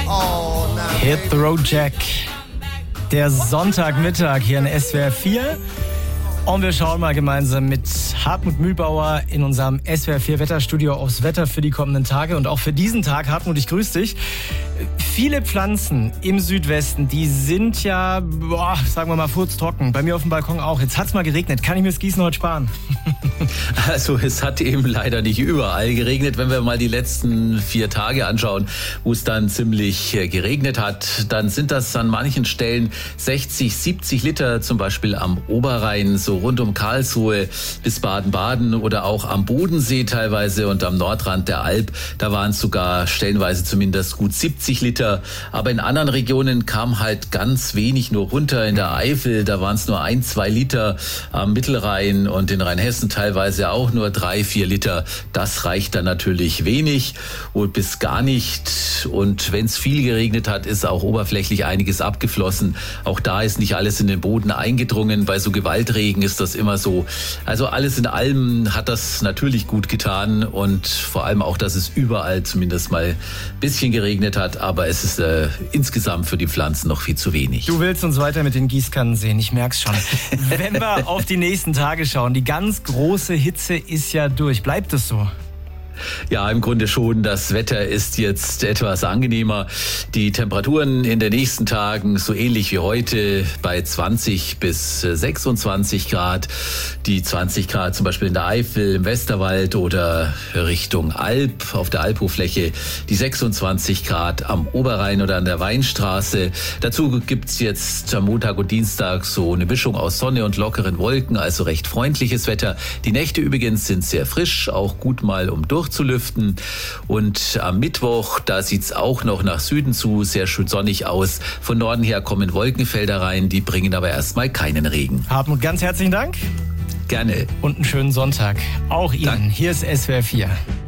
Oh nein. Hit the Road Jack. Der Sonntagmittag hier in SWR 4. Und wir schauen mal gemeinsam mit Hartmut Mühlbauer in unserem SWR 4 Wetterstudio aufs Wetter für die kommenden Tage und auch für diesen Tag. Hartmut, ich grüße dich. Viele Pflanzen im Südwesten, die sind ja, sagen wir mal, furztrocken. Bei mir auf dem Balkon auch. Jetzt hat's mal geregnet. Kann ich mir das Gießen heute sparen? Also es hat eben leider nicht überall geregnet. Wenn wir mal die letzten 4 Tage anschauen, wo es dann ziemlich geregnet hat, dann sind das an manchen Stellen 60, 70 Liter, zum Beispiel am Oberrhein, so rund um Karlsruhe bis Baden-Baden oder auch am Bodensee teilweise und am Nordrand der Alp. Da waren es sogar stellenweise zumindest gut 70 Liter. Aber in anderen Regionen kam halt ganz wenig nur runter. In der Eifel, da waren es nur 1, 2 Liter. Am Mittelrhein und in Rheinhessen teilweise auch nur 3, 4 Liter. Das reicht dann natürlich wenig und bis gar nicht. Und wenn es viel geregnet hat, ist auch oberflächlich einiges abgeflossen. Auch da ist nicht alles in den Boden eingedrungen. Bei so Gewaltregen ist das immer so. Also alles in allem hat das natürlich gut getan und vor allem auch, dass es überall zumindest mal ein bisschen geregnet hat. Aber es ist insgesamt für die Pflanzen noch viel zu wenig. Du willst uns weiter mit den Gießkannen sehen, ich merk's schon. Wenn wir auf die nächsten Tage schauen, die ganz große Hitze ist ja durch. Bleibt es so? Ja, im Grunde schon. Das Wetter ist jetzt etwas angenehmer. Die Temperaturen in den nächsten Tagen so ähnlich wie heute bei 20 bis 26 Grad. Die 20 Grad zum Beispiel in der Eifel, im Westerwald oder Richtung Alp, auf der Alphochfläche. Die 26 Grad am Oberrhein oder an der Weinstraße. Dazu gibt's jetzt am Montag und Dienstag so eine Mischung aus Sonne und lockeren Wolken, also recht freundliches Wetter. Die Nächte übrigens sind sehr frisch, auch gut mal zu lüften. Und am Mittwoch, da sieht's auch noch nach Süden zu, sehr schön sonnig aus. Von Norden her kommen Wolkenfelder rein, die bringen aber erstmal keinen Regen. Hartmut, ganz herzlichen Dank. Gerne. Und einen schönen Sonntag. Auch Ihnen. Danke. Hier ist SWR 4.